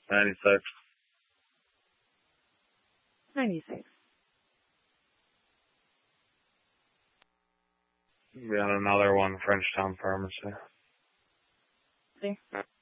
96. 96. We got another one, Frenchtown Pharmacy. See?